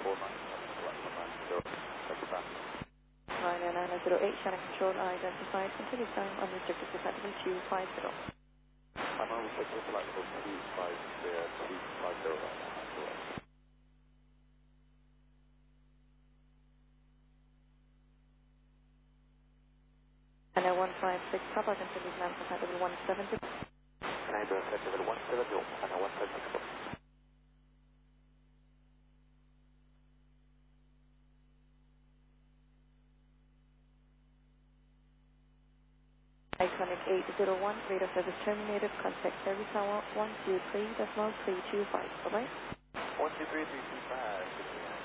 Ryanair 908, Shannon Control identified, continue time unrestricted to platform 250. I'm on restricted platform 250 right now. And 156, Papa continue time compatible 170. Can I do a set level 170 and a 176? Iconic 801, radar service terminated, contact service tower 123.325, bye-bye. 123.325.